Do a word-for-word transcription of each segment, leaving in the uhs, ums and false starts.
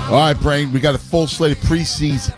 All right, Brain, we got a full slate of preseason.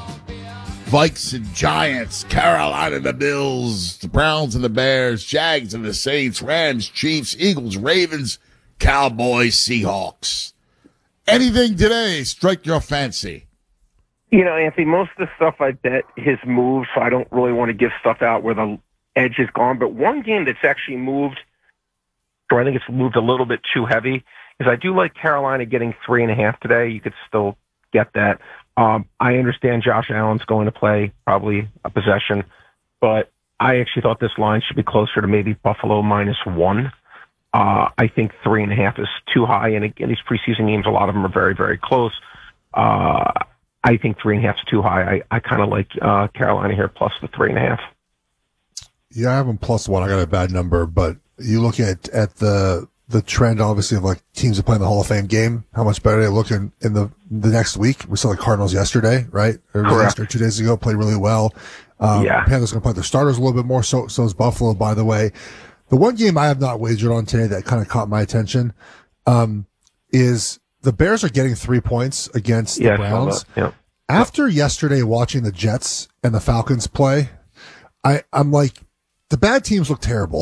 Vikes and Giants, Carolina and the Bills, the Browns and the Bears, Jags and the Saints, Rams, Chiefs, Eagles, Ravens, Cowboys, Seahawks. Anything today strike your fancy? You know, Anthony, most of the stuff I bet has moved, so I don't really want to give stuff out where the edge is gone. But one game that's actually moved, or I think it's moved a little bit too heavy, is I do like Carolina getting three and a half today. You could still get that. Um, I understand Josh Allen's going to play probably a possession, but I actually thought this line should be closer to maybe Buffalo minus one. Uh, I think three and a half is too high, and again, these preseason games, a lot of them are very, very close. Uh, I think three and a half is too high. I, I kind of like uh, Carolina here plus the three and a half. Yeah, I have them plus one. I got a bad number, but you look at at the the trend, obviously, of like teams that play in the Hall of Fame game, how much better they look in, in the the next week. We saw the Cardinals yesterday, right? Or Correct. Or two days ago, played really well. Um, Yeah. Panthers going to play their starters a little bit more. So so is Buffalo, by the way. The one game I have not wagered on today that kind of caught my attention um, is the Bears are getting three points against Yeah, the Browns. yeah. After yesterday watching the Jets and the Falcons play, I, I'm like, the bad teams look terrible.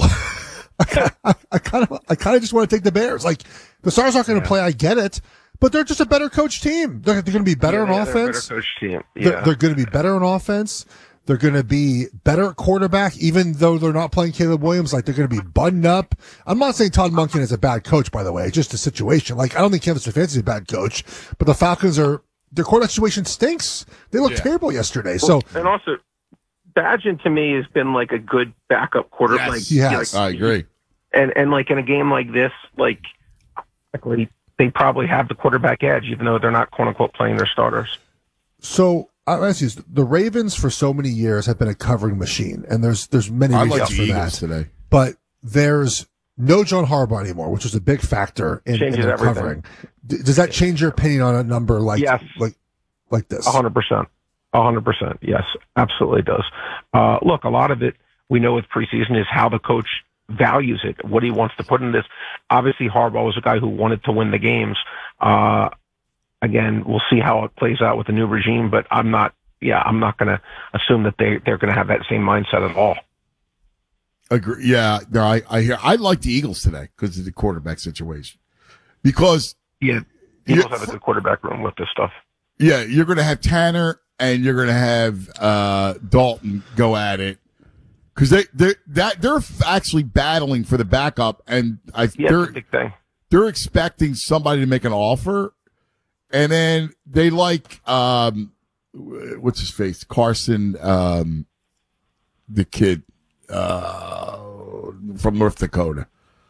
I kind of, I kind of just want to take the Bears. Like, the Stars aren't going to Yeah. play. I get it, but they're just a better coach team. They're, they're going to be better Yeah, on they're a better offense. coach team. They're, Yeah. they're going to be better on offense. They're going to be better at quarterback, even though they're not playing Caleb Williams. Like, they're going to be buttoned up. I'm not saying Todd Monken is a bad coach, by the way. It's just a situation. Like, I don't think Kevin Stefanski is a bad coach, but the Falcons are, their quarterback situation stinks. They looked Yeah. terrible yesterday. So, And also, Badgett to me has been like a good backup quarterback. Yes. Like, Yes. like- I agree. And and like in a game like this, like technically, they probably have the quarterback edge, even though they're not quote unquote playing their starters. so I'll ask you, this. The Ravens for so many years have been a covering machine, and there's there's many I reasons like the for Eagles that. today. But there's no John Harbaugh anymore, which is a big factor in, in Changes their everything. covering. D- does that change your opinion on a number like Yes. like like this? A hundred percent. A hundred percent. Yes, absolutely does. Uh, look, a lot of it we know with preseason is how the coach values it, what he wants to put in this. Obviously, Harbaugh was a guy who wanted to win the games. Uh, again, we'll see how it plays out with the new regime, but I'm not, yeah, I'm not going to assume that they, they're going to have that same mindset at all. Agree. Yeah, no, I, I hear. I like the Eagles today because of the quarterback situation. Because Yeah, Yeah. Eagles have a good quarterback room with this stuff. yeah, you're going to have Tanner and you're going to have uh, Dalton go at it because they they that they're actually battling for the backup, and I Yeah, they're it's a big thing. they're expecting somebody to make an offer, and then they like um, what's his face, Carson, um, the kid uh, from North Dakota.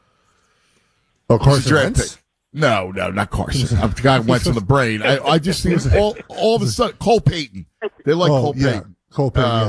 Oh, He's a Carson draft Wentz? pick. No, no, not Carson. I'm the guy who went to the brain. I, I just think all all of a sudden Cole Payton. They like Oh, Cole yeah. Payton. Cole Payton, Uh, yeah.